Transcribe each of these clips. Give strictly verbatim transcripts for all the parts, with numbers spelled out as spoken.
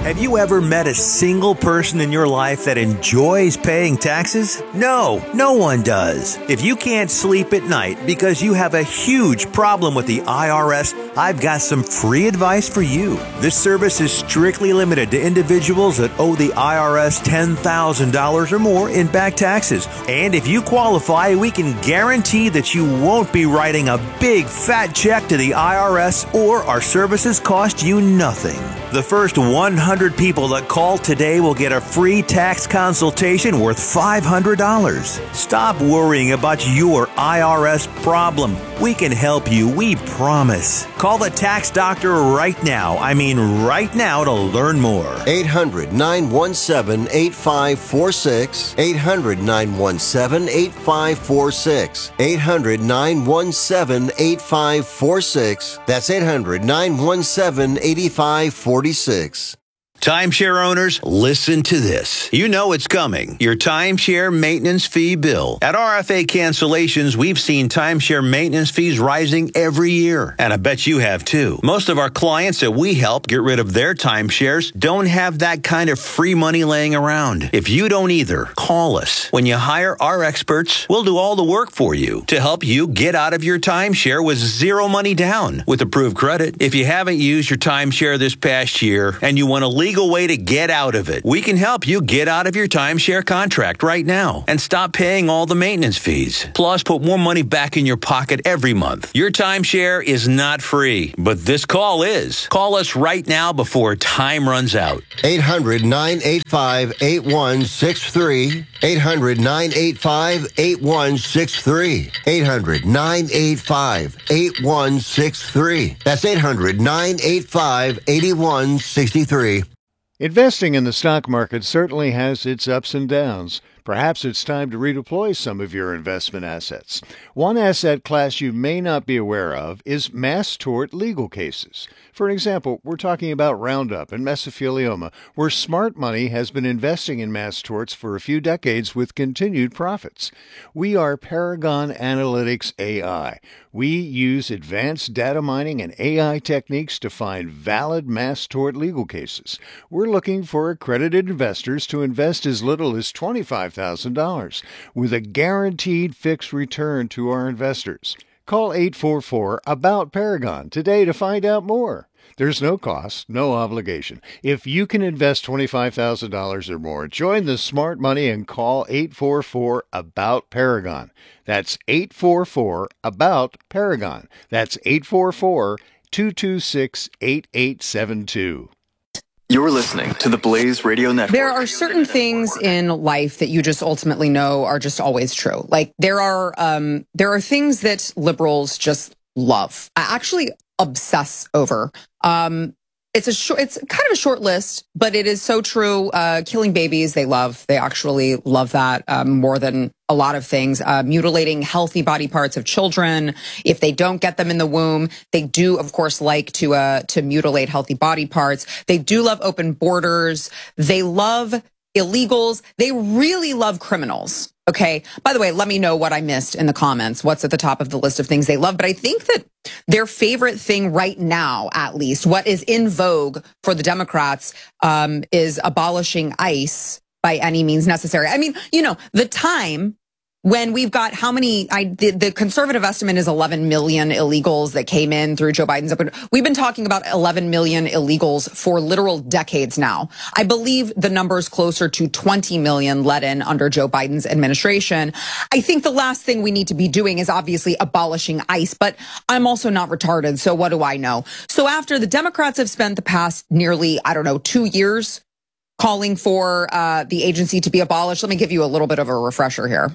Have you ever met a single person in your life that enjoys paying taxes? No, no one does. If you can't sleep at night because you have a huge problem with the I R S, I've got some free advice for you. This service is strictly limited to individuals that owe the I R S ten thousand dollars or more in back taxes. And if you qualify, we can guarantee that you won't be writing a big fat check to the I R S, or our services cost you nothing. The first one hundred people that call today will get a free tax consultation worth five hundred dollars. Stop worrying about your I R S problem. We can help you, we promise. Call the tax doctor right now. I mean right now to learn more. eight hundred, nine one seven, eight five four six. eight hundred, nine one seven, eight five four six. eight hundred, nine one seven, eight five four six. That's eight hundred, nine one seven, eight five four six. Timeshare owners, listen to this. You know it's coming. Your timeshare maintenance fee bill. At R F A Cancellations, we've seen timeshare maintenance fees rising every year. And I bet you have too. Most of our clients that we help get rid of their timeshares don't have that kind of free money laying around. If you don't either, call us. When you hire our experts, we'll do all the work for you to help you get out of your timeshare with zero money down with approved credit. If you haven't used your timeshare this past year and you want to leave legal way to get out of it, we can help you get out of your timeshare contract right now and stop paying all the maintenance fees. Plus, put more money back in your pocket every month. Your timeshare is not free, but this call is. Call us right now before time runs out. eight hundred, nine eight five, eight one six three. eight hundred, nine eight five, eight one six three. eight hundred, nine eight five, eight one six three. That's eight hundred, nine eight five, eight one six three. Investing in the stock market certainly has its ups and downs. Perhaps it's time to redeploy some of your investment assets. One asset class you may not be aware of is mass tort legal cases. For example, we're talking about Roundup and mesothelioma, where smart money has been investing in mass torts for a few decades with continued profits. We are Paragon Analytics A I. We use advanced data mining and A I techniques to find valid mass tort legal cases. We're looking for accredited investors to invest as little as twenty-five thousand dollars with a guaranteed fixed return to our investors. Call eight four four, A B O U T, Paragon today to find out more. There's no cost, no obligation. If you can invest twenty-five thousand dollars or more, join the smart money and call eight four four, A B O U T, Paragon. That's eight four four, A B O U T, Paragon. That's eight four four, two two six, eight eight seven two. You're listening to the Blaze Radio Network. There are certain things in life that you just ultimately know are just always true. Like there are um, there are things that liberals just love. I actually obsess over. Um, it's a short, it's kind of a short list, but it is so true. Uh, killing babies, they love. They actually love that um, more than a lot of things. Uh, mutilating healthy body parts of children if they don't get them in the womb. They do, of course, like to uh, to mutilate healthy body parts. They do love open borders. They love illegals. They really love criminals. Okay. By the way, let me know what I missed in the comments. What's at the top of the list of things they love? But I think that their favorite thing right now, at least, what is in vogue for the Democrats, um, is abolishing ICE by any means necessary. I mean, you know, the time when we've got how many, I, the, the conservative estimate is eleven million illegals that came in through Joe Biden's. We've been talking about eleven million illegals for literal decades now. I believe the number is closer to twenty million let in under Joe Biden's administration. I think the last thing we need to be doing is obviously abolishing ICE, but I'm also not retarded, so what do I know? So after the Democrats have spent the past nearly, I don't know, two years calling for uh, the agency to be abolished, let me give you a little bit of a refresher here.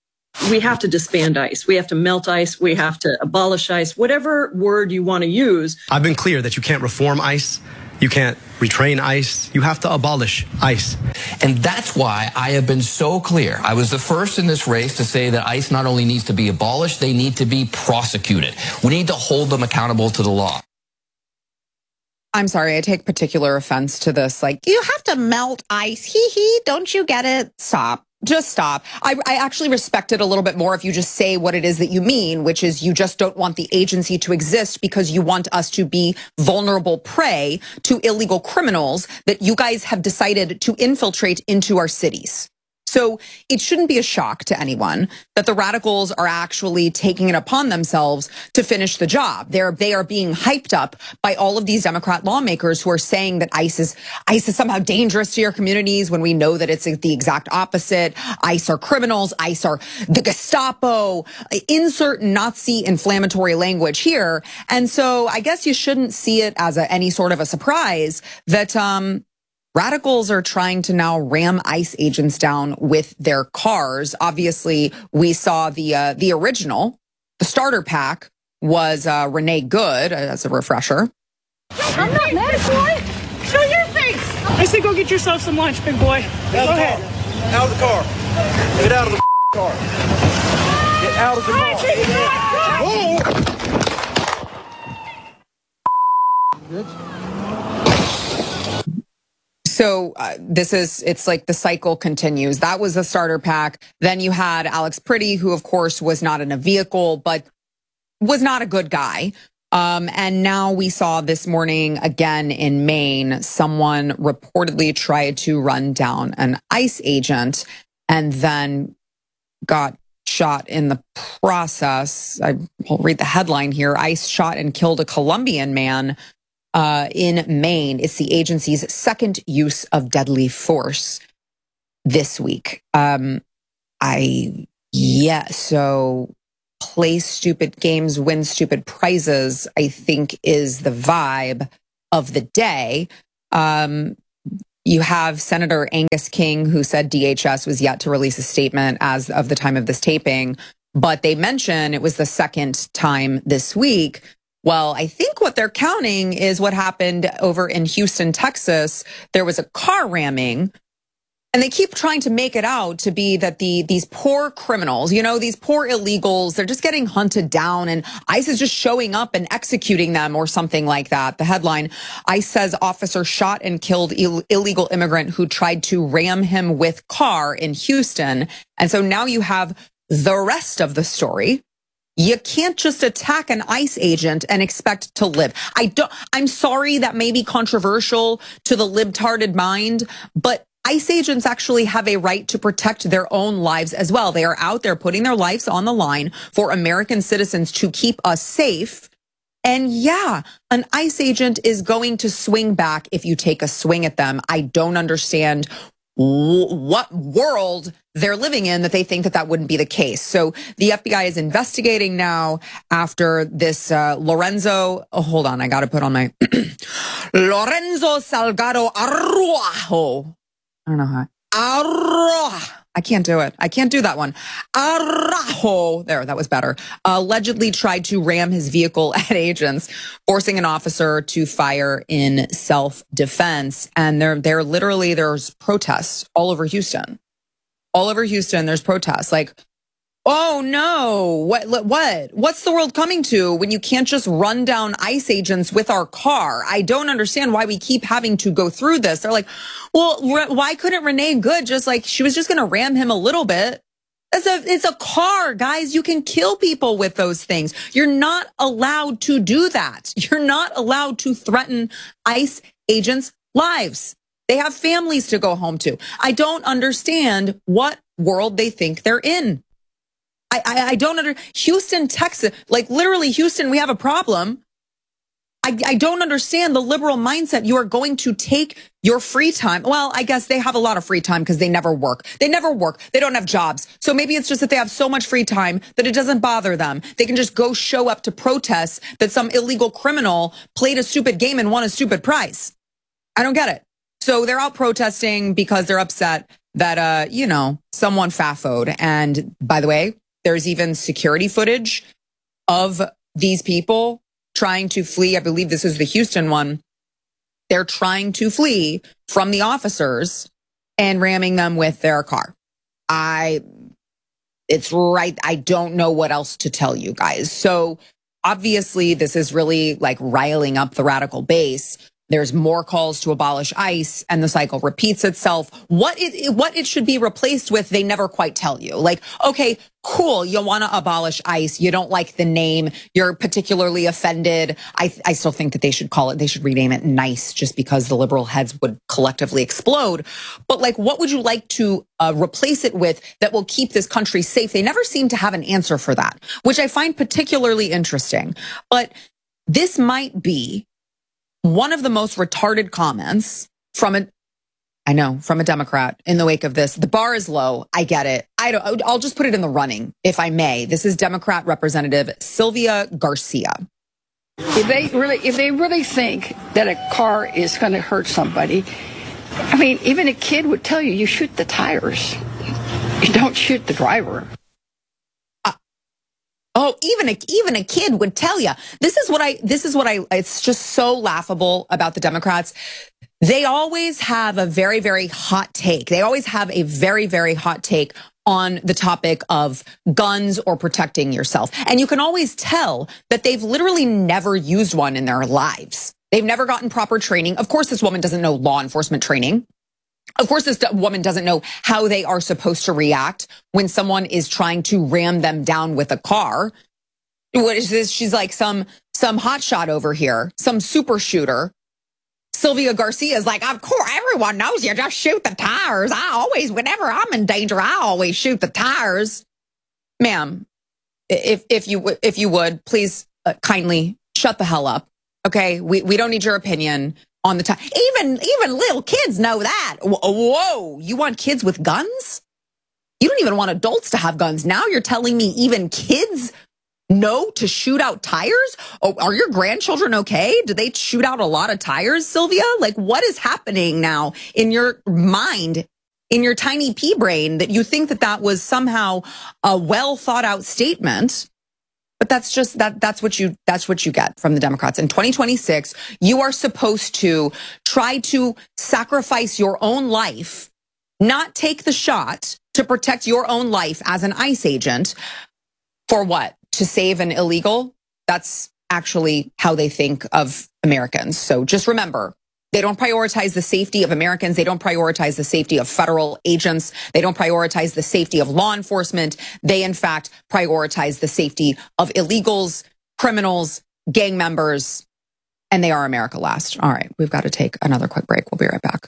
We have to disband ICE. We have to melt ICE. We have to abolish ICE, whatever word you want to use. I've been clear that you can't reform ICE. You can't retrain ICE. You have to abolish ICE. And that's why I have been so clear. I was the first in this race to say that ICE not only needs to be abolished, they need to be prosecuted. We need to hold them accountable to the law. I'm sorry, I take particular offense to this. Like, you have to melt ICE. Hee hee, don't you get it? Stop. Just stop. I, I actually respect it a little bit more if you just say what it is that you mean, which is you just don't want the agency to exist because you want us to be vulnerable prey to illegal criminals that you guys have decided to infiltrate into our cities. So it shouldn't be a shock to anyone that the radicals are actually taking it upon themselves to finish the job. They're, they are being hyped up by all of these Democrat lawmakers who are saying that ICE is, ICE is somehow dangerous to your communities when we know that it's the exact opposite. ICE are criminals. ICE are the Gestapo. Insert Nazi inflammatory language here. And so I guess you shouldn't see it as a, any sort of a surprise that, um, radicals are trying to now ram ICE agents down with their cars. Obviously, we saw the uh, the original, the starter pack was uh, Renee Good, as a refresher. I'm not mad, boy. Show your face. I say go get yourself some lunch, big boy. Go ahead. Out of the car. Get out of the car. Get out of the car. So uh, this is, it's like the cycle continues. That was the starter pack. Then you had Alex Pretty, who of course was not in a vehicle, but was not a good guy. Um, and now we saw this morning again in Maine, someone reportedly tried to run down an ICE agent and then got shot in the process. I will read the headline here. ICE shot and killed a Colombian man Uh, in Maine. It's the agency's second use of deadly force this week. Um, I, yeah, so play stupid games, win stupid prizes, I think is the vibe of the day. Um, you have Senator Angus King, who said D H S was yet to release a statement as of the time of this taping, but they mention it was the second time this week. Well, I think what they're counting is what happened over in Houston, Texas. There was a car ramming, and they keep trying to make it out to be that the these poor criminals, you know, these poor illegals, they're just getting hunted down, and ICE is just showing up and executing them or something like that. The headline, ICE says officer shot and killed Ill- illegal immigrant who tried to ram him with car in Houston. And so now you have the rest of the story. You can't just attack an ICE agent and expect to live. I don't, I'm sorry that may be controversial to the libtarded mind, but ICE agents actually have a right to protect their own lives as well. They are out there putting their lives on the line for American citizens to keep us safe. And yeah, an ICE agent is going to swing back if you take a swing at them. I don't understand what world they're living in that they think that that wouldn't be the case. So the F B I is investigating now after this uh, Lorenzo. Oh, hold on. I got to put on my Lorenzo Salgado Arrojo. I don't know how. Arrojo. I can't do it. I can't do that one. Arrojo. There, that was better. Allegedly tried to ram his vehicle at agents, forcing an officer to fire in self-defense. And there, there literally, there's protests all over Houston. All over Houston, there's protests. Like, oh no, what, what, what's the world coming to when you can't just run down ICE agents with our car? I don't understand why we keep having to go through this. They're like, well, why couldn't Renee Good just like, she was just going to ram him a little bit. It's a, it's a car, guys. You can kill people with those things. You're not allowed to do that. You're not allowed to threaten ICE agents' lives. They have families to go home to. I don't understand what world they think they're in. I, I, I don't under Houston, Texas, like literally Houston, we have a problem. I, I don't understand the liberal mindset. You are going to take your free time. Well, I guess they have a lot of free time because they never work. They never work. They don't have jobs. So maybe it's just that they have so much free time that it doesn't bother them. They can just go show up to protests that some illegal criminal played a stupid game and won a stupid prize. I don't get it. So they're out protesting because they're upset that, uh, you know, someone fafoed. And by the way, there's even security footage of these people trying to flee. I believe this is the Houston one. They're trying to flee from the officers and ramming them with their car. I, it's right. I don't know what else to tell you guys. So obviously this is really like riling up the radical base. There's more calls to abolish ICE, and the cycle repeats itself. What it what it should be replaced with, they never quite tell you. Like, okay, cool, you want to abolish ICE. You don't like the name. You're particularly offended. I I still think that they should call it, they should rename it NICE, just because the liberal heads would collectively explode. But like, what would you like to uh, replace it with that will keep this country safe? They never seem to have an answer for that, which I find particularly interesting. But this might be one of the most retarded comments from a, I know, from a Democrat in the wake of this. The bar is low. I get it. I don't, I'll just put it in the running, if I may. This is Democrat Representative Sylvia Garcia. If they really, if they really think that a car is going to hurt somebody, I mean, even a kid would tell you, you shoot the tires. You don't shoot the driver. Oh, even a, even a kid would tell you. This is what I, this is what I, it's just so laughable about the Democrats. They always have a very, very hot take. They always have a very, very hot take on the topic of guns or protecting yourself. And you can always tell that they've literally never used one in their lives. They've never gotten proper training. Of course, this woman doesn't know law enforcement training. Of course, this woman doesn't know how they are supposed to react when someone is trying to ram them down with a car. What is this? She's like some some hotshot over here, some super shooter. Sylvia Garcia is like, of course, everyone knows you just shoot the tires. I always, whenever I'm in danger, I always shoot the tires. Ma'am, if if you if you would, please uh, kindly shut the hell up. Okay, we we don't need your opinion on the time. Even even little kids know that. Whoa, you want kids with guns? You don't even want adults to have guns. Now you're telling me even kids know to shoot out tires? Oh, are your grandchildren okay? Do they shoot out a lot of tires, Sylvia? Like, what is happening now in your mind, in your tiny pea brain, that you think that that was somehow a well thought out statement? But that's just that that's what you that's what you get from the Democrats. In twenty twenty-six, you are supposed to try to sacrifice your own life, not take the shot to protect your own life as an ICE agent. For what? To save an illegal? That's actually how they think of Americans. So just remember, they don't prioritize the safety of Americans. They don't prioritize the safety of federal agents. They don't prioritize the safety of law enforcement. They, in fact, prioritize the safety of illegals, criminals, gang members, and they are America last. All right, we've got to take another quick break. We'll be right back.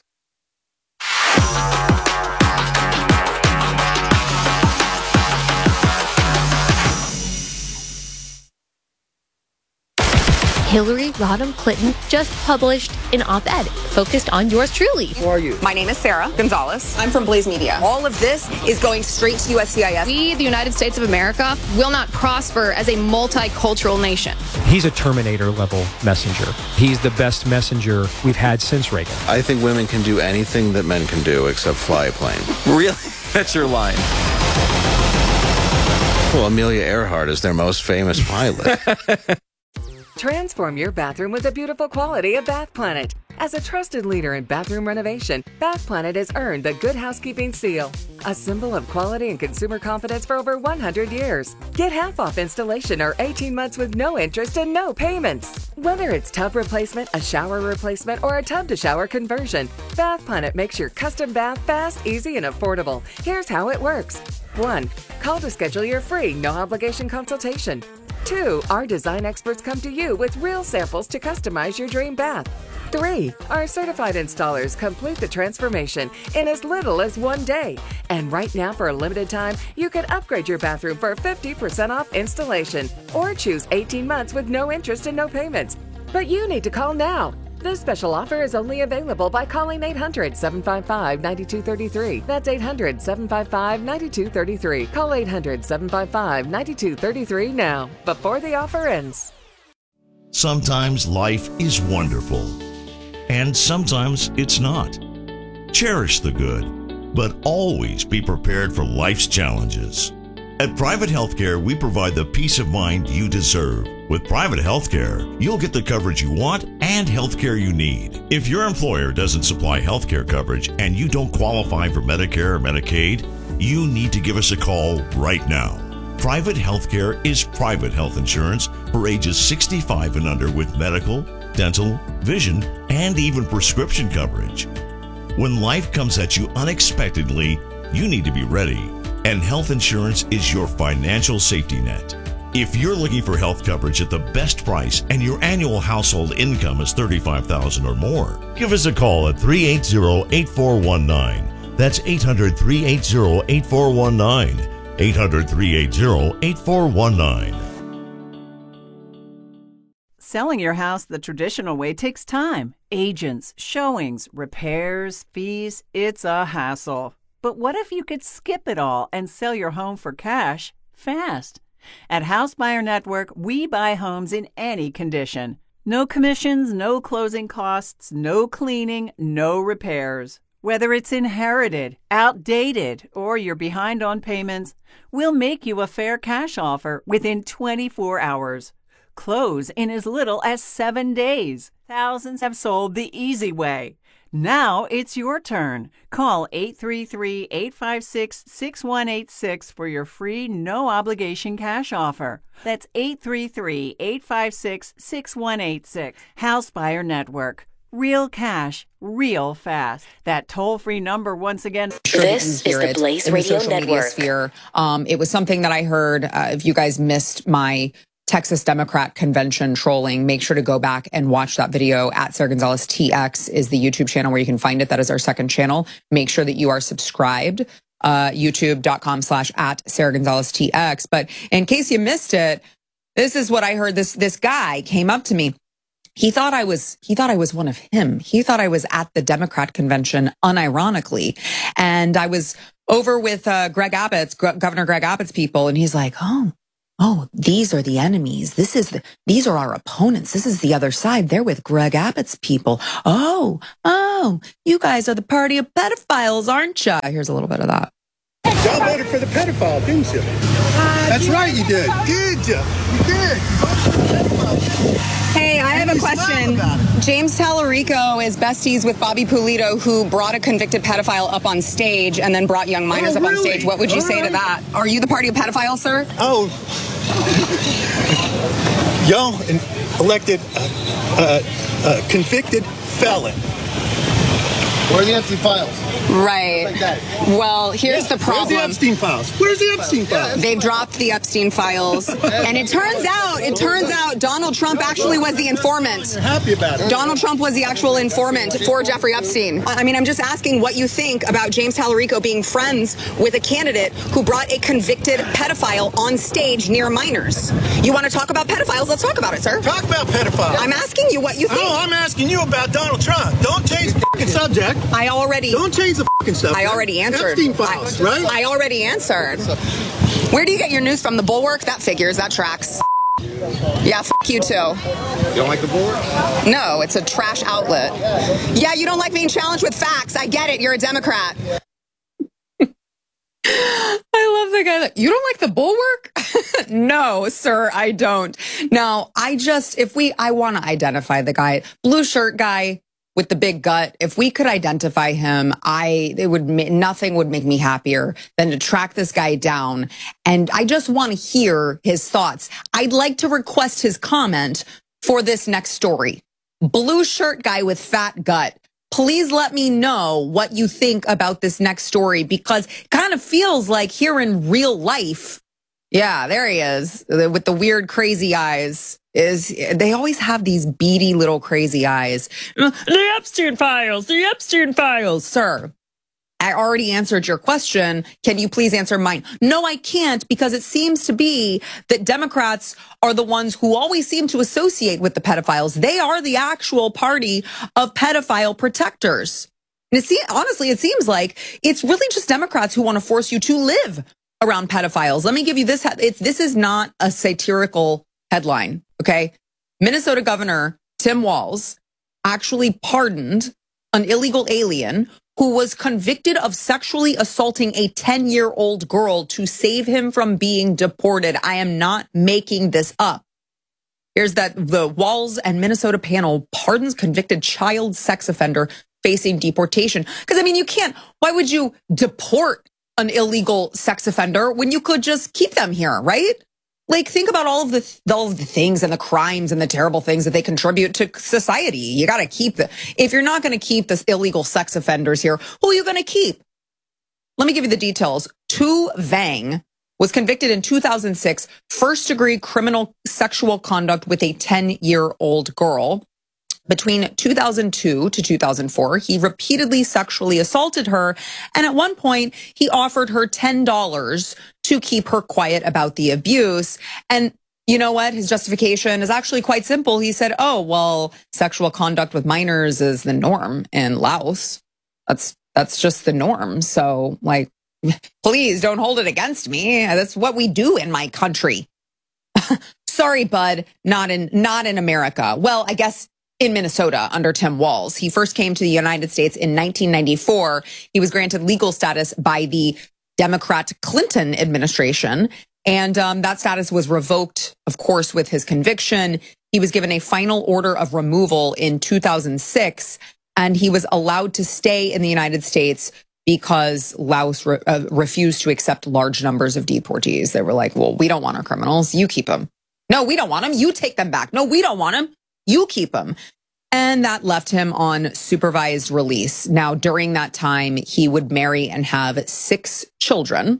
Hillary Rodham Clinton just published an op-ed focused on yours truly. Who are you? My name is Sarah Gonzalez. I'm from Blaze Media. All of this is going straight to U S C I S. We, the United States of America, will not prosper as a multicultural nation. He's a Terminator-level messenger. He's the best messenger we've had since Reagan. I think women can do anything that men can do except fly a plane. Really? That's your line. Well, Amelia Earhart is their most famous pilot. Transform your bathroom with the beautiful quality of Bath Planet. As a trusted leader in bathroom renovation, Bath Planet has earned the Good Housekeeping seal, a symbol of quality and consumer confidence for over one hundred years. Get half off installation or eighteen months with no interest and no payments. Whether it's tub replacement, a shower replacement, or a tub-to-shower conversion, Bath Planet makes your custom bath fast, easy, and affordable. Here's how it works. one. Call to schedule your free, no-obligation consultation. two. Our design experts come to you with real samples to customize your dream bath. three. Our certified installers complete the transformation in as little as one day. And right now, for a limited time, you can upgrade your bathroom for fifty percent off installation or choose eighteen months with no interest and no payments. But you need to call now. This special offer is only available by calling eight hundred, seven five five, nine two three three. That's eight hundred, seven five five, nine two three three. Call eight hundred, seven five five, nine two three three now, before the offer ends. Sometimes life is wonderful, and sometimes it's not. Cherish the good, but always be prepared for life's challenges. At Private Healthcare, we provide the peace of mind you deserve. With Private Healthcare, you'll get the coverage you want and healthcare you need. If your employer doesn't supply healthcare coverage and you don't qualify for Medicare or Medicaid, you need to give us a call right now. Private Healthcare is private health insurance for ages sixty-five and under with medical, dental, vision, and even prescription coverage. When life comes at you unexpectedly, you need to be ready, and health insurance is your financial safety net. If you're looking for health coverage at the best price and your annual household income is thirty-five thousand dollars or more, give us a call at three eight zero, eight four one nine. That's eight hundred, three eight zero, eight four one nine. eight hundred, three eight zero, eight four one nine. Selling your house the traditional way takes time. Agents, showings, repairs, fees. It's a hassle. But what if you could skip it all and sell your home for cash fast? At House Buyer Network, we buy homes in any condition. No commissions, no closing costs, no cleaning, no repairs. Whether it's inherited, outdated, or you're behind on payments, we'll make you a fair cash offer within twenty-four hours. Close in as little as seven days. Thousands have sold the easy way. Now it's your turn. Call eight three three, eight five six, six one eight six for your free no-obligation cash offer. That's eight three three, eight five six, six one eight six. House Buyer Network. Real cash, real fast. That toll-free number, once again. This is the Blaze Radio Network. Sphere. Um, it was something that I heard. Uh, if you guys missed my Texas Democrat convention trolling, make sure to go back and watch that video. At Sarah Gonzalez T X is the YouTube channel where you can find it. That is our second channel. Make sure that you are subscribed. Uh, YouTube.com slash at Sarah Gonzalez T X. But in case you missed it, this is what I heard. This, this guy came up to me. He thought I was, he thought I was one of him. He thought I was at the Democrat convention unironically. And I was over with, uh, Greg Abbott's, G- Governor Greg Abbott's people. And he's like, oh, oh, these are the enemies. This is the, these are our opponents. This is the other side. They're with Greg Abbott's people. Oh, oh, you guys are the party of pedophiles, aren't you? Here's a little bit of that. Y'all voted for the pedophile, didn't you? That's right, you did. Did you? You did. Hey, I have a question. James Tallarico is besties with Bobby Pulido, who brought a convicted pedophile up on stage and then brought young minors oh, up on really? stage. What would you All say right. to that? Are you the party of pedophiles, sir? Oh. Y'all elected a, a, a convicted felon. Where are the Epstein files? Right. Like that. Well, here's Yeah. the problem. Where's the Epstein files? Where's the Epstein files? They've dropped the Epstein files. And it turns out, it turns out Donald Trump actually was the informant. You're happy about it. Donald Trump was the actual informant for Jeffrey Epstein. I mean, I'm just asking what you think about James Tallarico being friends with a candidate who brought a convicted pedophile on stage near minors. You want to talk about pedophiles? Let's talk about it, sir. Talk about pedophiles. I'm asking you what you think. Oh, I'm asking you about Donald Trump. Don't change the fucking subject. I already... Don't change the fucking subject. I already answered. Epstein files, I, right? I already answered. Where do you get your news from? The Bulwark? That figures. That tracks. Yeah, f*** you too. You don't like the Bulwark? No, it's a trash outlet. Yeah, you don't like being challenged with facts. I get it. You're a Democrat. I love the guy that, you don't like the Bulwark? No, sir, I don't. No, I just, if we, I want to identify the guy, blue shirt guy with the big gut. If we could identify him, I, it would, nothing would make me happier than to track this guy down. And I just want to hear his thoughts. I'd like to request his comment for this next story. Blue shirt guy with fat gut. Please let me know what you think about this next story, because it kind of feels like here in real life. Yeah, there he is with the weird, crazy eyes. Is they always have these beady little crazy eyes. The Epstein files, the Epstein files. Sir, I already answered your question. Can you please answer mine? No, I can't, because it seems to be that Democrats are the ones who always seem to associate with the pedophiles. They are the actual party of pedophile protectors. And it seems, honestly, it seems like it's really just Democrats who want to force you to live around pedophiles. Let me give you this. It's, this is not a satirical headline. Okay. Minnesota Governor Tim Walz actually pardoned an illegal alien who was convicted of sexually assaulting a ten-year-old girl to save him from being deported. I am not making this up. Here's that the Walz and Minnesota panel pardons convicted child sex offender facing deportation. Because, I mean, you can't, why would you deport an illegal sex offender when you could just keep them here, right? Like, think about all of the all of the things and the crimes and the terrible things that they contribute to society. You got to keep the, if you're not going to keep the illegal sex offenders here, who are you going to keep? Let me give you the details. Tu Vang was convicted in two thousand six, first degree criminal sexual conduct with a ten-year-old girl. Between two thousand two to two thousand four, he repeatedly sexually assaulted her, and at one point, he offered her ten dollars to keep her quiet about the abuse. And you know what? His justification is actually quite simple. He said, oh, well, sexual conduct with minors is the norm in Laos. That's that's just the norm. So, like, please don't hold it against me. That's what we do in my country. Sorry, bud, not in not in America. Well, I guess in Minnesota under Tim Walz. He first came to the United States in nineteen ninety-four. He was granted legal status by the Democrat Clinton administration. And um, that status was revoked, of course, with his conviction. He was given a final order of removal in two thousand six, and he was allowed to stay in the United States because Laos re- uh, refused to accept large numbers of deportees. They were like, well, we don't want our criminals. You keep them. No, we don't want them. You take them back. No, we don't want them. You keep them. And that left him on supervised release. Now, during that time, he would marry and have six children,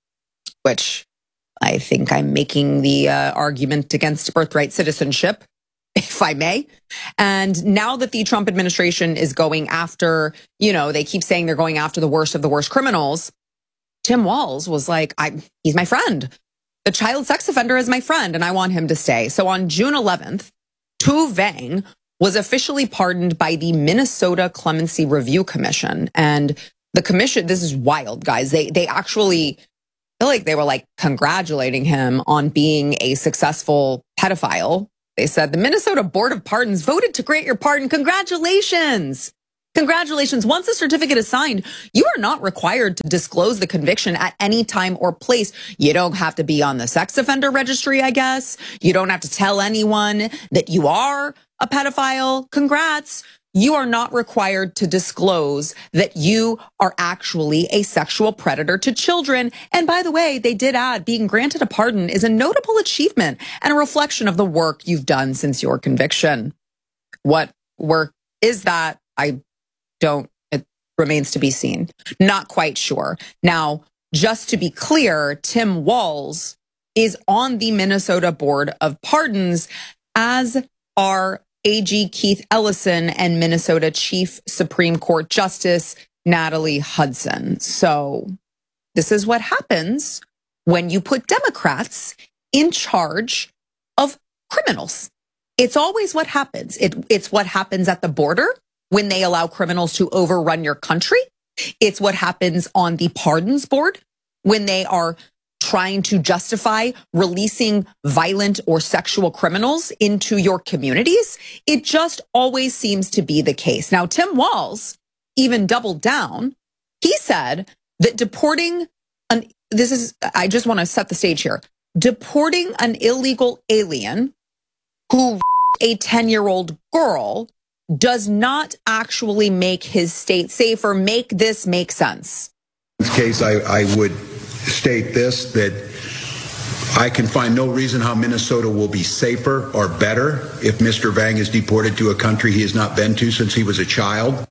which I think I'm making the uh, argument against birthright citizenship, if I may. And now that the Trump administration is going after, you know, they keep saying they're going after the worst of the worst criminals. Tim Walz was like, I, he's my friend. The child sex offender is my friend, and I want him to stay. So on June eleventh, Tu Vang was officially pardoned by the Minnesota Clemency Review Commission. And the commission, this is wild, guys. They they actually feel like they were like congratulating him on being a successful pedophile. They said the Minnesota Board of Pardons voted to grant your pardon. Congratulations. Congratulations. Once the certificate is signed, you are not required to disclose the conviction at any time or place. You don't have to be on the sex offender registry, I guess. You don't have to tell anyone that you are a pedophile. Congrats. You are not required to disclose that you are actually a sexual predator to children. And by the way, they did add being granted a pardon is a notable achievement and a reflection of the work you've done since your conviction. What work is that? I don't, it remains to be seen. Not quite sure. Now, just to be clear, Tim Walz is on the Minnesota Board of Pardons, as are A G Keith Ellison and Minnesota Chief Supreme Court Justice Natalie Hudson. So this is what happens when you put Democrats in charge of criminals. It's always what happens. It, it's what happens at the border when they allow criminals to overrun your country. It's what happens on the pardons board when they are trying to justify releasing violent or sexual criminals into your communities. It just always seems to be the case. Now, Tim Walz even doubled down. He said that deporting an, this is, I just want to set the stage here, deporting an illegal alien who a ten-year-old girl does not actually make his state safer. Make this make sense. In this case, I, I would state this, that I can find no reason how Minnesota will be safer or better if Mister Vang is deported to a country he has not been to since he was a child.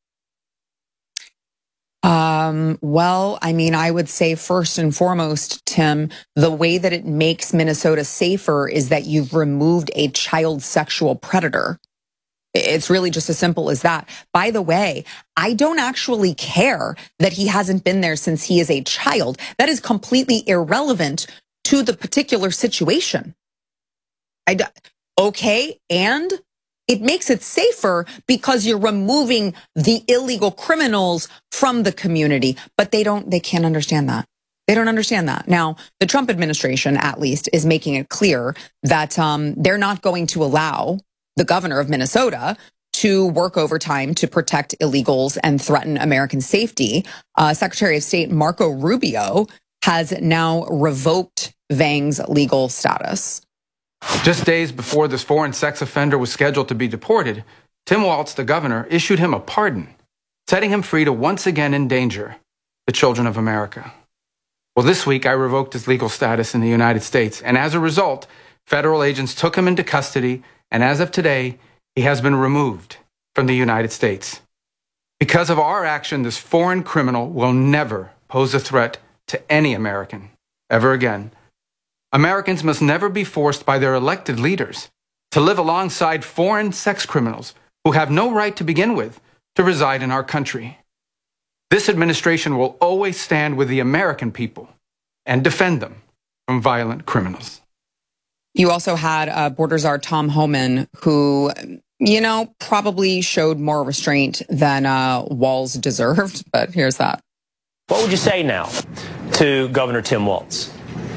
Um, well, I mean, I would say first and foremost, Tim, the way that it makes Minnesota safer is that you've removed a child sexual predator. It's really just as simple as that. By the way, I don't actually care that he hasn't been there since he is a child. That is completely irrelevant to the particular situation. I, okay, and it makes it safer because you're removing the illegal criminals from the community, but they don't, they can't understand that. They don't understand that. Now, the Trump administration, at least, is making it clear that um, they're not going to allow the governor of Minnesota to work overtime to protect illegals and threaten American safety. Uh, Secretary of State Marco Rubio has now revoked Vang's legal status. Just days before this foreign sex offender was scheduled to be deported, Tim Walz, the governor, issued him a pardon, setting him free to once again endanger the children of America. Well, this week I revoked his legal status in the United States, and as a result, federal agents took him into custody, and as of today, he has been removed from the United States. Because of our action, this foreign criminal will never pose a threat to any American ever again. Americans must never be forced by their elected leaders to live alongside foreign sex criminals who have no right to begin with to reside in our country. This administration will always stand with the American people and defend them from violent criminals. You also had uh, border czar Tom Homan, who, you know, probably showed more restraint than uh, Walz deserved, but here's that. What would you say now to Governor Tim Walz?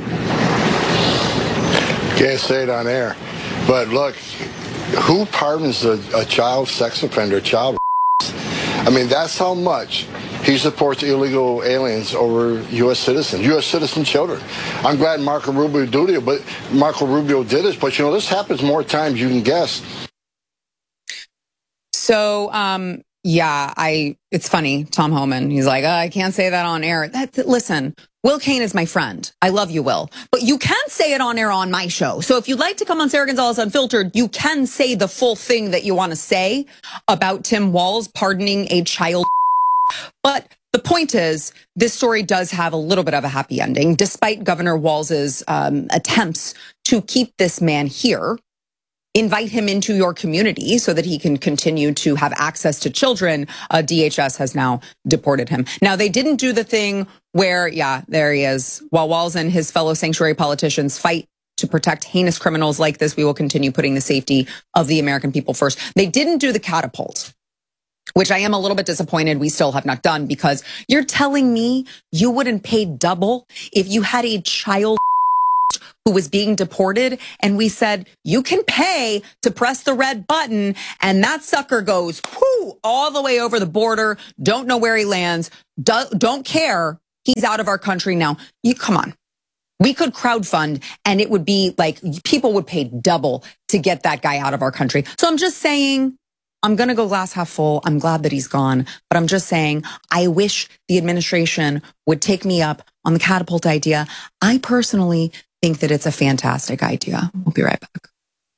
Can't say it on air, but look, who pardons a, a child sex offender, child? I mean, that's how much he supports illegal aliens over U S citizens, U S citizen children. I'm glad Marco Rubio did it, but Marco Rubio did it. But you know, this happens more times you can guess. So, um, yeah, I. It's funny, Tom Homan. He's like, oh, I can't say that on air. That, listen, Will Cain is my friend. I love you, Will, but you can say it on air on my show. So if you'd like to come on Sarah Gonzalez Unfiltered, you can say the full thing that you want to say about Tim Walz pardoning a child. But the point is, this story does have a little bit of a happy ending, despite Governor Walz's um, attempts to keep this man here, invite him into your community so that he can continue to have access to children. Uh, D H S has now deported him. Now, they didn't do the thing where, yeah, there he is. While Walz and his fellow sanctuary politicians fight to protect heinous criminals like this, we will continue putting the safety of the American people first. They didn't do the catapult, which I am a little bit disappointed we still have not done, because you're telling me you wouldn't pay double if you had a child who was being deported and we said, you can pay to press the red button, and that sucker goes whoo, all the way over the border, don't know where he lands, do, don't care, he's out of our country now. You come on. We could crowdfund and it would be like people would pay double to get that guy out of our country. So I'm just saying, I'm going to go glass half full. I'm glad that he's gone, but I'm just saying, I wish the administration would take me up on the catapult idea. I personally think that it's a fantastic idea. We'll be right back.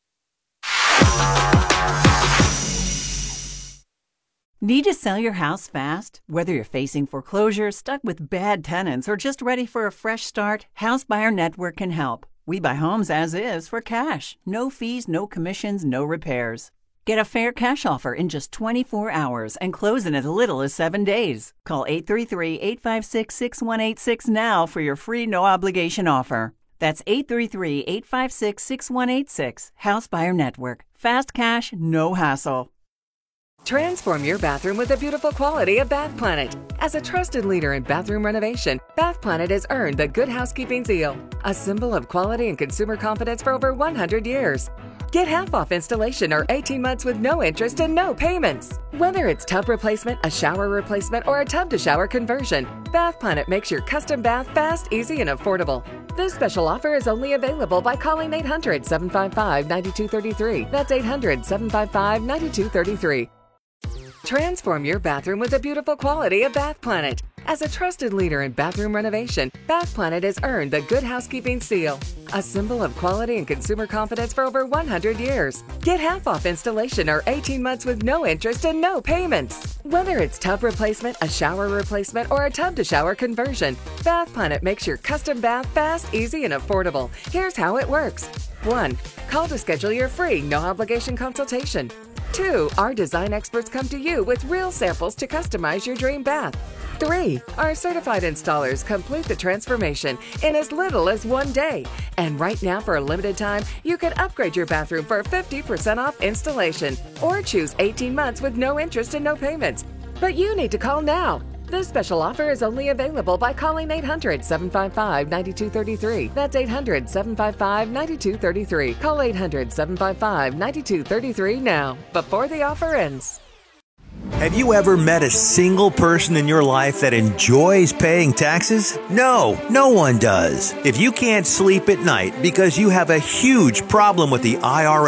Need to sell your house fast? Whether you're facing foreclosure, stuck with bad tenants, or just ready for a fresh start, House Buyer Network can help. We buy homes as is for cash. No fees, no commissions, no repairs. Get a fair cash offer in just twenty-four hours and close in as little as seven days. Call eight three three, eight five six, six one eight six now for your free no-obligation offer. That's eight three three, eight five six, six one eight six. House Buyer Network. Fast cash, no hassle. Transform your bathroom with the beautiful quality of Bath Planet. As a trusted leader in bathroom renovation, Bath Planet has earned the Good Housekeeping seal, a symbol of quality and consumer confidence for over one hundred years. Get half off installation or eighteen months with no interest and no payments. Whether it's tub replacement, a shower replacement, or a tub-to-shower conversion, Bath Planet makes your custom bath fast, easy, and affordable. This special offer is only available by calling eight hundred, seven five five, nine two three three. That's eight hundred, seven five five, nine two three three. Transform your bathroom with the beautiful quality of Bath Planet. As a trusted leader in bathroom renovation, Bath Planet has earned the Good Housekeeping seal, a symbol of quality and consumer confidence for over one hundred years. Get half off installation or eighteen months with no interest and no payments. Whether it's tub replacement, a shower replacement, or a tub-to-shower conversion, Bath Planet makes your custom bath fast, easy, and affordable. Here's how it works. one. Call to schedule your free, no-obligation consultation. two. Our design experts come to you with real samples to customize your dream bath. three. Our certified installers complete the transformation in as little as one day. And right now, for a limited time, you can upgrade your bathroom for fifty percent off installation or choose eighteen months with no interest and no payments. But you need to call now. This special offer is only available by calling eight hundred, seven five five, nine two three three. That's eight hundred, seven five five, nine two three three. Call eight hundred, seven five five, nine two three three now, before the offer ends. Have you ever met a single person in your life that enjoys paying taxes? No, no one does. If you can't sleep at night because you have a huge problem with the I R S,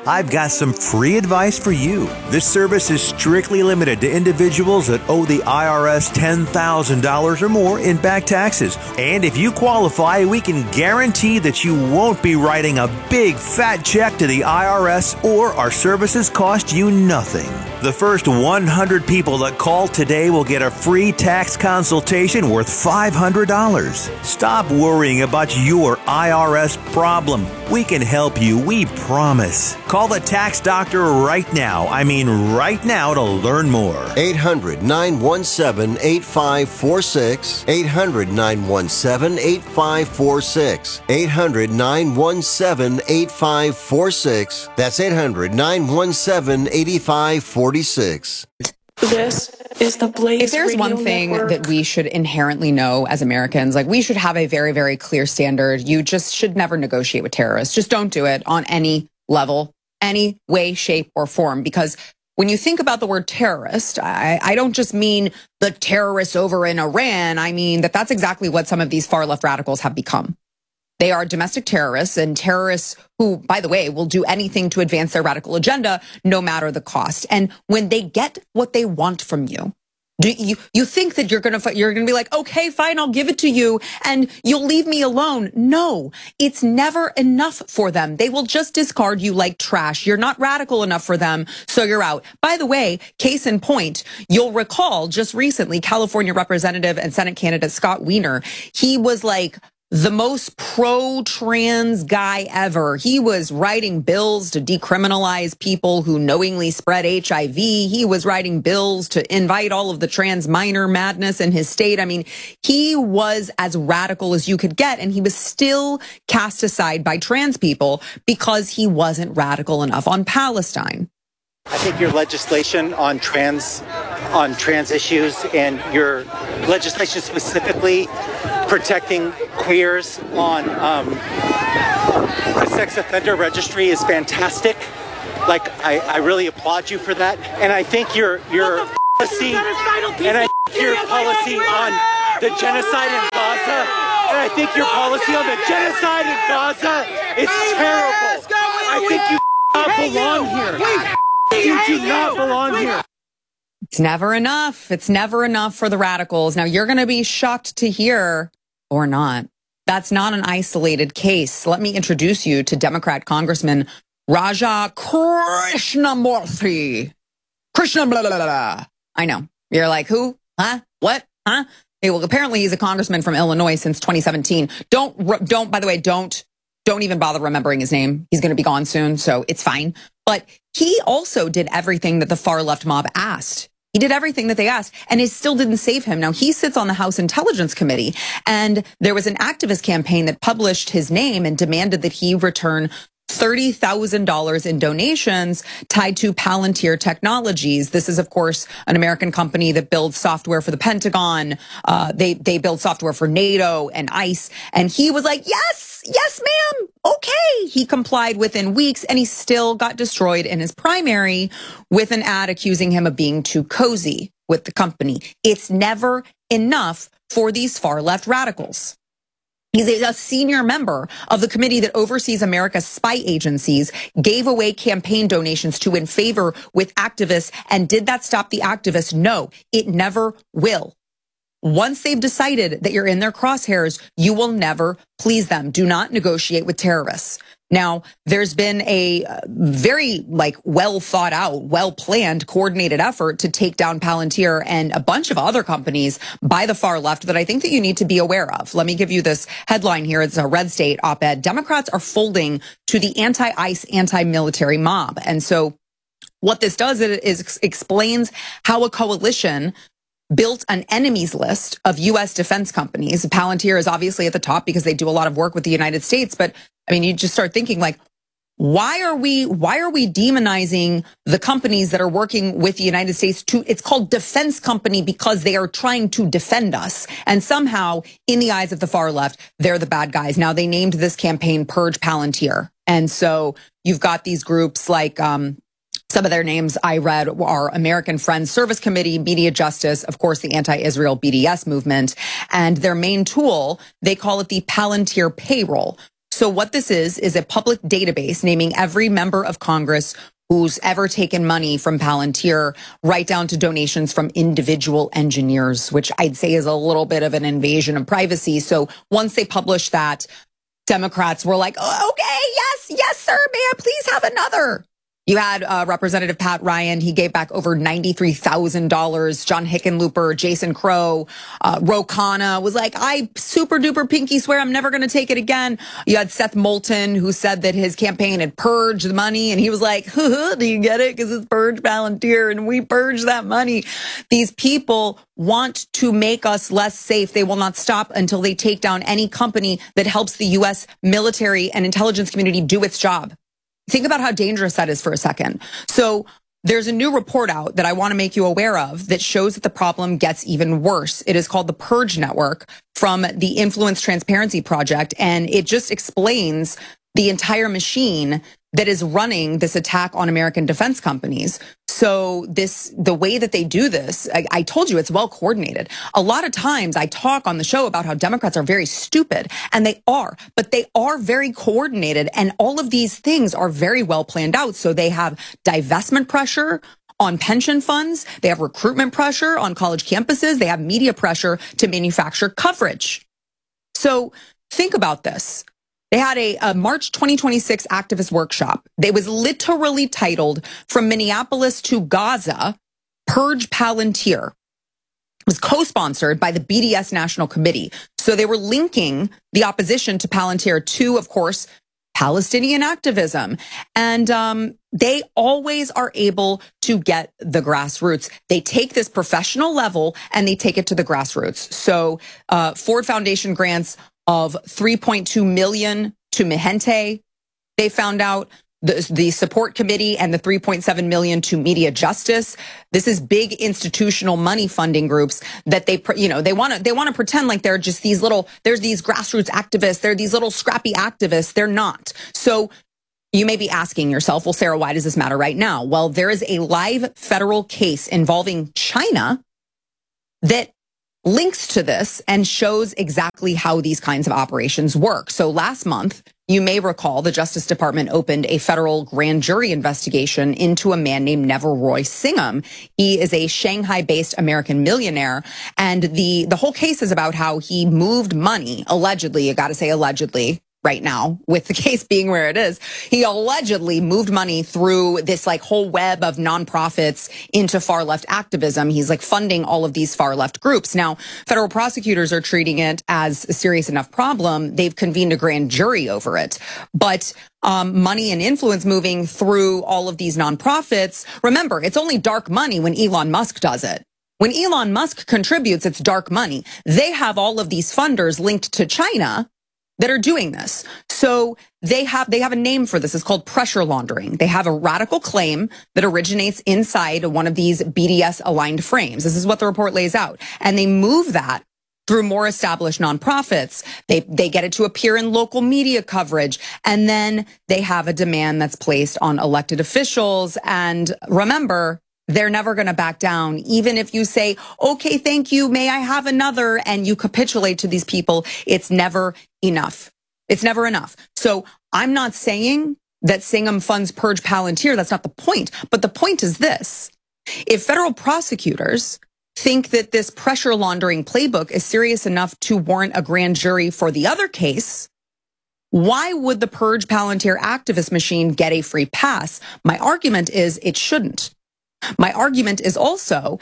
I've got some free advice for you. This service is strictly limited to individuals that owe the I R S ten thousand dollars or more in back taxes. And if you qualify, we can guarantee that you won't be writing a big fat check to the I R S, or our services cost you nothing. The first one hundred people that call today will get a free tax consultation worth five hundred dollars. Stop worrying about your I R S problem. We can help you, we promise. Call the tax doctor right now. I mean right now to learn more. eight hundred, nine one seven, eight five four six. eight hundred, nine one seven, eight five four six. eight hundred, nine one seven, eight five four six. That's eight hundred, nine one seven, eight five four six. This is the Blaze If there's one thing Network. that we should inherently know as Americans, like we should have a very, very clear standard. You just should never negotiate with terrorists. Just don't do it on any level, any way, shape, or form. Because when you think about the word terrorist, I, I don't just mean the terrorists over in Iran. I mean that that's exactly what some of these far left radicals have become. They are domestic terrorists, and terrorists who, by the way, will do anything to advance their radical agenda, no matter the cost. And when they get what they want from you, do you you think that you're gonna you're gonna be like, okay, fine, I'll give it to you, and you'll leave me alone? No, it's never enough for them. They will just discard you like trash. You're not radical enough for them, so you're out. By the way, case in point, you'll recall just recently, California Representative and Senate candidate Scott Wiener, he was like the most pro-trans guy ever. He was writing bills to decriminalize people who knowingly spread H I V. He was writing bills to invite all of the trans minor madness in his state. I mean, he was as radical as you could get, and he was still cast aside by trans people because he wasn't radical enough on Palestine. I think your legislation on trans on trans issues and your legislation specifically protecting queers on um, the sex offender registry is fantastic. Like, I, I really applaud you for that. And I think your your policy and I think your policy on the genocide in Gaza, and I think your policy on the genocide in Gaza is terrible. I think you don't belong here. You do not belong here. It's never enough. It's never enough for the radicals. Now, you're going to be shocked to hear, or not, that's not an isolated case. Let me introduce you to Democrat Congressman Raja Krishnamurthy. Krishna blah, blah, blah, blah. I know. You're like, who? Huh? What? Huh? Hey, well, apparently he's a congressman from Illinois since twenty seventeen. Don't, don't, by the way, don't, don't even bother remembering his name. He's going to be gone soon, so it's fine. But he also did everything that the far left mob asked. He did everything that they asked, and it still didn't save him. Now, he sits on the House Intelligence Committee, and there was an activist campaign that published his name and demanded that he return thirty thousand dollars in donations tied to Palantir Technologies. This is, of course, an American company that builds software for the Pentagon. Uh, they, they build software for NATO and ICE. And he was like, yes, yes, ma'am. Okay. He complied within weeks, and he still got destroyed in his primary with an ad accusing him of being too cozy with the company. It's never enough for these far left radicals. He's a senior member of the committee that oversees America's spy agencies, gave away campaign donations to in favor with activists. And did that stop the activists? No, it never will. Once they've decided that you're in their crosshairs, you will never please them. Do not negotiate with terrorists. Now, there's been a very like well thought out, well planned, coordinated effort to take down Palantir and a bunch of other companies by the far left that I think that you need to be aware of. Let me give you this headline here. It's a Red State op-ed. Democrats are folding to the anti-ICE, anti-military mob. And so what this does is it explains how a coalition built an enemies list of U S defense companies. Palantir is obviously at the top because they do a lot of work with the United States. But I mean, you just start thinking like, why are we, why are we demonizing the companies that are working with the United States to, it's called defense company because they are trying to defend us. And somehow in the eyes of the far left, they're the bad guys. Now they named this campaign Purge Palantir. And so you've got these groups like, um, some of their names I read are American Friends Service Committee, Media Justice, of course, the anti-Israel B D S movement, and their main tool, they call it the Palantir payroll. So what this is, is a public database naming every member of Congress who's ever taken money from Palantir, right down to donations from individual engineers, which I'd say is a little bit of an invasion of privacy. So once they published that, Democrats were like, oh, okay, yes, yes, sir, may I please have another? You had uh, Representative Pat Ryan. He gave back over ninety-three thousand dollars. John Hickenlooper, Jason Crow, uh, Ro Khanna was like, I super duper pinky swear I'm never going to take it again. You had Seth Moulton, who said that his campaign had purged the money. And he was like, do you get it? Because it's purge Palantir and we purge that money. These people want to make us less safe. They will not stop until they take down any company that helps the U S military and intelligence community do its job. Think about how dangerous that is for a second. So there's a new report out that I want to make you aware of that shows that the problem gets even worse. It is called the Purge Network from the Influence Transparency Project, and it just explains the entire machine that is running this attack on American defense companies. So this, the way that they do this, I, I told you it's well coordinated. A lot of times I talk on the show about how Democrats are very stupid, and they are, but they are very coordinated, and all of these things are very well planned out. So they have divestment pressure on pension funds. They have recruitment pressure on college campuses. They have media pressure to manufacture coverage. So think about this. They had a, a March twenty twenty-six activist workshop. They was literally titled From Minneapolis to Gaza, Purge Palantir. It was co-sponsored by the B D S National Committee. So they were linking the opposition to Palantir to, of course, Palestinian activism. And um, they always are able to get the grassroots. They take this professional level and they take it to the grassroots. So uh, Ford Foundation grants of three point two million to Mijente. They found out the, the support committee and the three point seven million to Media Justice. This is big institutional money funding groups that they, you know, they want to, they want to pretend like they're just these little, there's these grassroots activists. They're these little scrappy activists. They're not. So you may be asking yourself, well, Sarah, why does this matter right now? Well, there is a live federal case involving China that links to this and shows exactly how these kinds of operations work. So last month, you may recall the Justice Department opened a federal grand jury investigation into a man named Neville Roy Singham. He is a Shanghai-based American millionaire, and the, the whole case is about how he moved money, allegedly, you got to say allegedly, right now, with the case being where it is. He allegedly moved money through this like whole web of nonprofits into far left activism. He's like funding all of these far left groups. Now, federal prosecutors are treating it as a serious enough problem. They've convened a grand jury over it. But um, money and influence moving through all of these nonprofits, remember, it's only dark money when Elon Musk does it. When Elon Musk contributes, it's dark money. They have all of these funders linked to China that are doing this. So they have they have a name for this. It's called pressure laundering. They have a radical claim that originates inside one of these B D S aligned frames. This is what the report lays out. And they move that through more established nonprofits. They they get it to appear in local media coverage. And then they have a demand that's placed on elected officials. And remember, they're never going to back down. Even if you say, okay, thank you, may I have another? And you capitulate to these people, it's never enough. It's never enough. So I'm not saying that Singham funds Purge Palantir. That's not the point. But the point is this. If federal prosecutors think that this pressure laundering playbook is serious enough to warrant a grand jury for the other case, why would the Purge Palantir activist machine get a free pass? My argument is it shouldn't. My argument is also,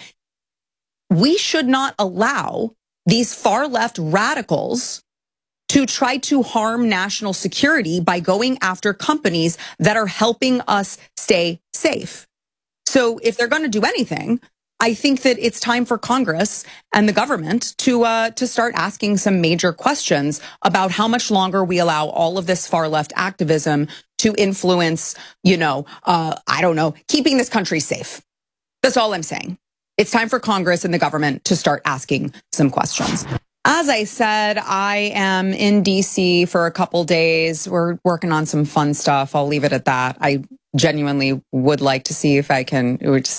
we should not allow these far left radicals to try to harm national security by going after companies that are helping us stay safe. So if they're going to do anything, I think that it's time for Congress and the government to uh, to start asking some major questions about how much longer we allow all of this far left activism to influence, you know, uh, I don't know, keeping this country safe. That's all I'm saying. It's time for Congress and the government to start asking some questions. As I said, I am in D C for a couple days. We're working on some fun stuff. I'll leave it at that. I genuinely would like to see if I can just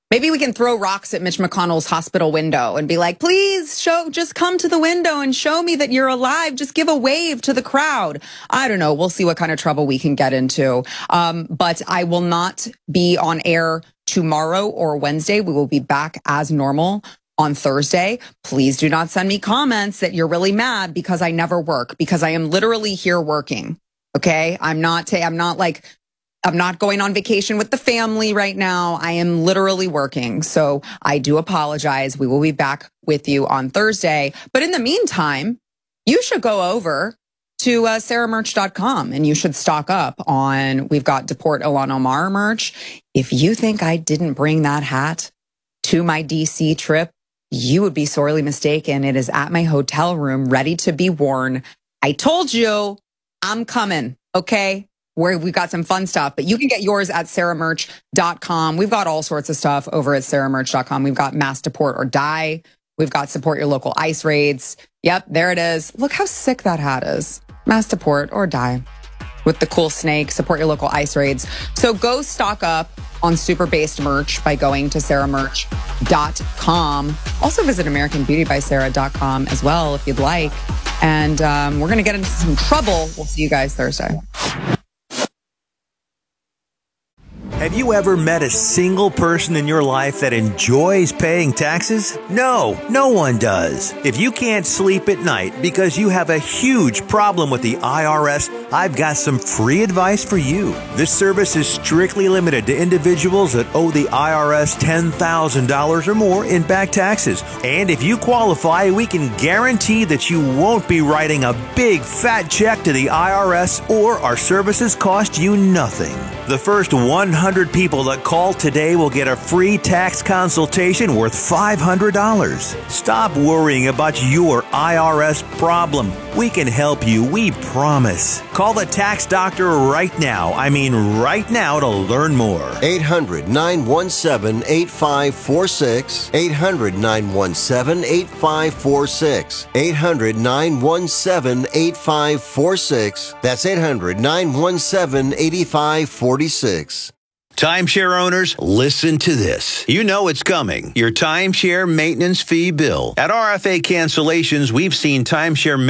Maybe we can throw rocks at Mitch McConnell's hospital window and be like, please show, just come to the window and show me that you're alive. Just give a wave to the crowd. I don't know. We'll see what kind of trouble we can get into. Um, but I will not be on air tomorrow or Wednesday. We will be back as normal on Thursday. Please do not send me comments that you're really mad because I never work, because I am literally here working. Okay. I'm not, ta- I'm not like, I'm not going on vacation with the family right now. I am literally working. So I do apologize. We will be back with you on Thursday. But in the meantime, you should go over to uh, sarah merch dot com and you should stock up on, we've got Deport Ilhan Omar merch. If you think I didn't bring that hat to my D C trip, you would be sorely mistaken. It is at my hotel room, ready to be worn. I told you I'm coming. Okay. Where we've got some fun stuff, but you can get yours at sarah merch dot com. We've got all sorts of stuff over at sarah merch dot com. We've got Mass Deport or Die. We've got Support Your Local ICE Raids. Yep, there it is. Look how sick that hat is. Mass Deport or Die. With the cool snake, Support Your Local ICE Raids. So go stock up on super based merch by going to sarah merch dot com. Also visit american beauty by sarah dot com as well if you'd like. And um, we're going to get into some trouble. We'll see you guys Thursday. Have you ever met a single person in your life that enjoys paying taxes? No, no one does. If you can't sleep at night because you have a huge problem with the I R S, I've got some free advice for you. This service is strictly limited to individuals that owe the I R S ten thousand dollars or more in back taxes. And if you qualify, we can guarantee that you won't be writing a big fat check to the I R S, or our services cost you nothing. The first one hundred people that call today will get a free tax consultation worth five hundred dollars. Stop worrying about your I R S problem. We can help you, we promise. Call the tax doctor right now. I mean right now to learn more. eight hundred, nine one seven, eight five four six. eight hundred, nine one seven, eight five four six. eight hundred, nine one seven, eight five four six. That's eight hundred, nine one seven, eight five four six. Timeshare owners, listen to this. You know it's coming. Your timeshare maintenance fee bill. At R F A Cancellations, we've seen timeshare